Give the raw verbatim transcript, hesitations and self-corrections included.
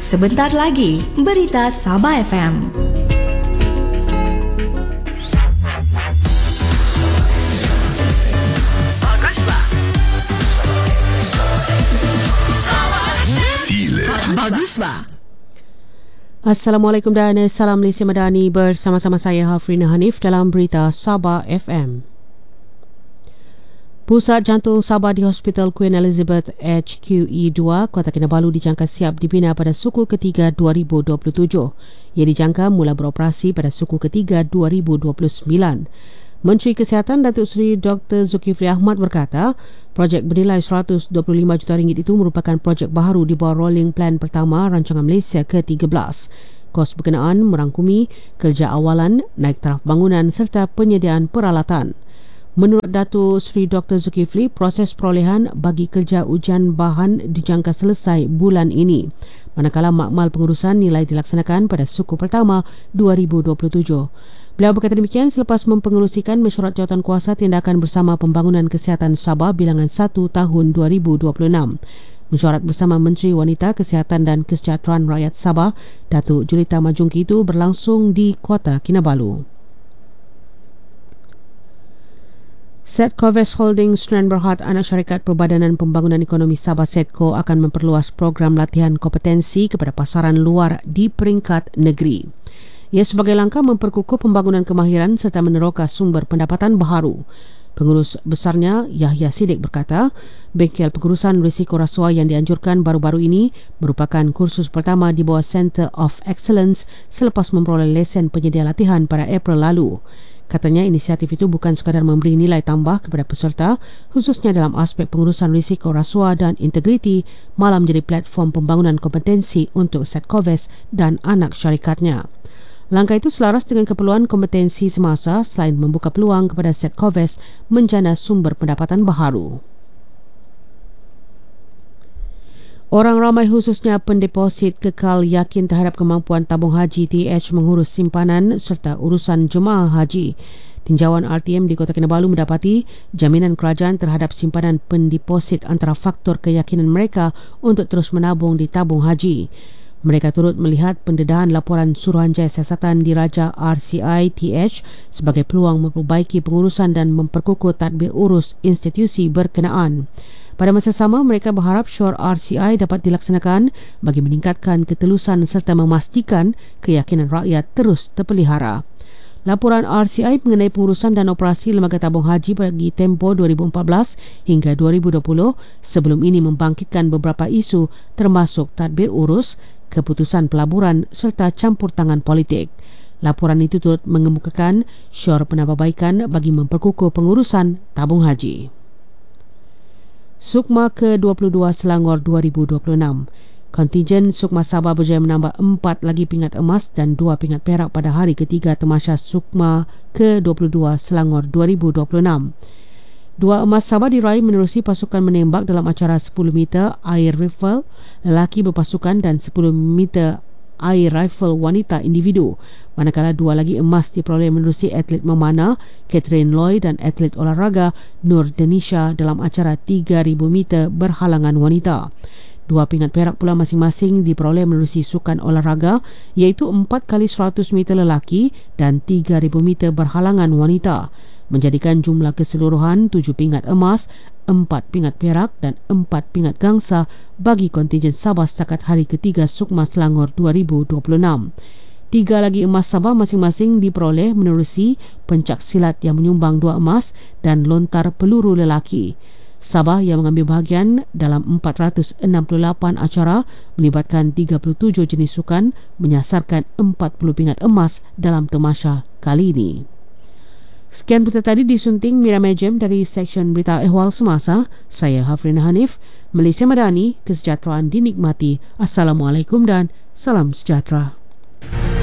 Sebentar lagi, Berita Sabah F M. Baguslah. Assalamualaikum dan salam Malaysia Madani, bersama-sama saya Hafrina Hanif dalam Berita Sabah F M. Pusat Jantung Sabah di Hospital Queen Elizabeth H Q E dua, Kota Kinabalu dijangka siap dibina pada suku ketiga dua ribu dua puluh tujuh. Ia dijangka mula beroperasi pada suku ketiga dua ribu dua puluh sembilan. Menteri Kesihatan Datuk Seri Doktor Zulkifli Ahmad berkata, projek bernilai seratus dua puluh lima juta ringgit itu merupakan projek baharu di bawah Rolling Plan pertama Rancangan Malaysia ke tiga belas. Kos berkenaan merangkumi kerja awalan, naik taraf bangunan serta penyediaan peralatan. Menurut Datuk Seri Doktor Zulkifli, proses perolehan bagi kerja ujian bahan dijangka selesai bulan ini, manakala makmal pengurusan nilai dilaksanakan pada suku pertama dua ribu dua puluh tujuh. Beliau berkata demikian selepas mempengerusikan mesyuarat jawatankuasa tindakan bersama pembangunan kesihatan Sabah bilangan satu tahun dua ribu dua puluh enam. Mesyuarat bersama Menteri Wanita, Kesihatan dan Kesejahteraan Rakyat Sabah, Datuk Julita Majungki itu berlangsung di Kota Kinabalu. Setcoves Holding Sdn Bhd anak syarikat Perbadanan Pembangunan Ekonomi Sabah Setco akan memperluas program latihan kompetensi kepada pasaran luar di peringkat negeri. Ia sebagai langkah memperkukuh pembangunan kemahiran serta meneroka sumber pendapatan baharu. Pengurus besarnya Yahya Siddiq berkata, bengkel pengurusan risiko rasuah yang dianjurkan baru-baru ini merupakan kursus pertama di bawah Centre of Excellence selepas memperoleh lesen penyedia latihan pada April lalu. Katanya inisiatif itu bukan sekadar memberi nilai tambah kepada peserta, khususnya dalam aspek pengurusan risiko rasuah dan integriti, malah menjadi platform pembangunan kompetensi untuk Setcoves dan anak syarikatnya. Langkah itu selaras dengan keperluan kompetensi semasa selain membuka peluang kepada Setcoves menjana sumber pendapatan baharu. Orang ramai khususnya pendeposit kekal yakin terhadap kemampuan tabung haji T H mengurus simpanan serta urusan jemaah haji. Tinjauan R T M di Kota Kinabalu mendapati jaminan kerajaan terhadap simpanan pendeposit antara faktor keyakinan mereka untuk terus menabung di tabung haji. Mereka turut melihat pendedahan laporan Suruhanjaya Siasatan Diraja R C I T H sebagai peluang memperbaiki pengurusan dan memperkukuh tadbir urus institusi berkenaan. Pada masa sama, mereka berharap syur R C I dapat dilaksanakan bagi meningkatkan ketelusan serta memastikan keyakinan rakyat terus terpelihara. Laporan R C I mengenai pengurusan dan operasi lembaga tabung haji bagi tempoh dua ribu empat belas hingga dua ribu dua puluh sebelum ini membangkitkan beberapa isu termasuk tadbir urus, keputusan pelaburan serta campur tangan politik. Laporan itu turut mengemukakan syur penambahbaikan bagi memperkukuh pengurusan tabung haji. Sukma ke dua puluh dua Selangor dua ribu dua puluh enam. Kontingen Sukma Sabah berjaya menambah empat lagi pingat emas dan dua pingat perak pada hari ketiga Tamasya Sukma ke dua puluh dua Selangor dua ribu dua puluh enam. Dua emas Sabah diraih menerusi pasukan menembak dalam acara sepuluh meter air rifle lelaki berpasukan dan sepuluh meter air rifle wanita individu. Manakala dua lagi emas diperoleh menerusi atlet memanah Catherine Loy dan atlet olahraga Nur Denisha dalam acara tiga ribu meter berhalangan wanita. Dua pingat perak pula masing-masing diperoleh menerusi sukan olahraga iaitu empat kali seratus meter lelaki dan tiga ribu meter berhalangan wanita, menjadikan jumlah keseluruhan tujuh pingat emas, empat pingat perak dan empat pingat gangsa bagi kontingen Sabah setakat hari ketiga Sukma Selangor dua ribu dua puluh enam. Tiga lagi emas Sabah masing-masing diperoleh menerusi pencak silat yang menyumbang dua emas dan lontar peluru lelaki. Sabah yang mengambil bahagian dalam empat ratus enam puluh lapan acara melibatkan tiga puluh tujuh jenis sukan menyasarkan empat puluh pingat emas dalam tamasya kali ini. Sekian berita tadi disunting Mira Mejem dari Seksyen Berita Ehwal Semasa. Saya Hafrina Hanif. Malaysia Madani, kesejahteraan dinikmati. Assalamualaikum dan salam sejahtera.